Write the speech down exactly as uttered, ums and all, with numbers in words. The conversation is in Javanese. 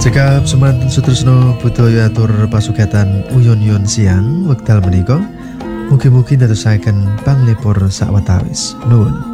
Cekap semanten sutresna budaya atur pasugatan uyon-uyon siang wekdal menika mugi-mugi ndadosaken panglipur sawetawis. Nuwun.